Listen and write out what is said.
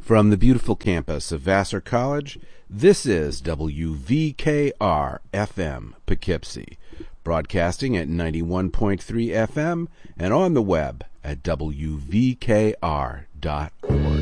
From the beautiful campus of Vassar College, this is WVKR-FM Poughkeepsie, broadcasting at 91.3 FM and on the web at WVKR.org.